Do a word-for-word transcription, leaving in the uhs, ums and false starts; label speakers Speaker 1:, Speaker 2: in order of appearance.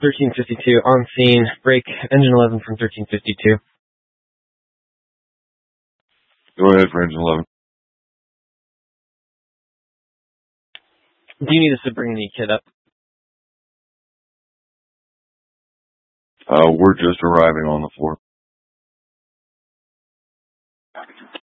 Speaker 1: thirteen fifty-two on scene. Break engine eleven from thirteen fifty-two.
Speaker 2: Go ahead for engine eleven.
Speaker 1: Do you need us to bring any kit up?
Speaker 2: Uh, we're just arriving on the floor.